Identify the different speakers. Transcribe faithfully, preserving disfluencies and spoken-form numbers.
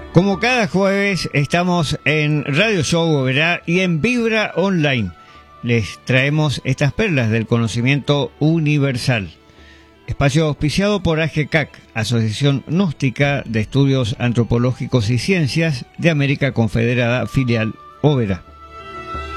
Speaker 1: Como cada jueves estamos en Radio Show Oberá y en Vibra Online. Les traemos estas perlas del conocimiento universal. Espacio auspiciado por A G C A C, Asociación Gnóstica de Estudios Antropológicos y Ciencias de América Confederada, filial Oberá.